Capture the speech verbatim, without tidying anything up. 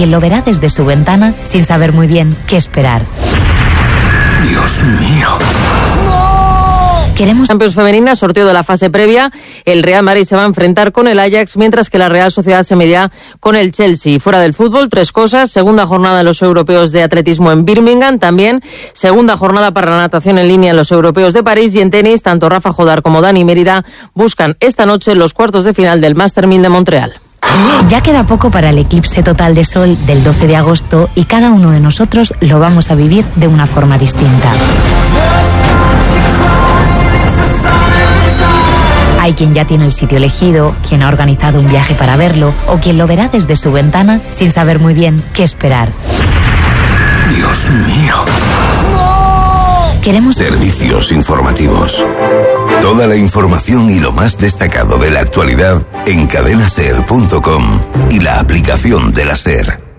quien lo verá desde su ventana sin saber muy bien qué esperar. Dios mío. Queremos... Champions femenina, sorteo de la fase previa. El Real Madrid se va a enfrentar con el Ajax, mientras que la Real Sociedad se medirá con el Chelsea. Fuera del fútbol, tres cosas. Segunda jornada de los europeos de atletismo en Birmingham. También segunda jornada para la natación en línea en los europeos de París. Y en tenis, tanto Rafa Jodar como Dani Mérida buscan esta noche los cuartos de final del Master mil de Montreal. Ya queda poco para el eclipse total de sol del doce de agosto y cada uno de nosotros lo vamos a vivir de una forma distinta. Hay quien ya tiene el sitio elegido, quien ha organizado un viaje para verlo o quien lo verá desde su ventana sin saber muy bien qué esperar. Dios mío. Queremos... Servicios informativos. Toda la información y lo más destacado de la actualidad en cadena ser punto com y la aplicación de la SER.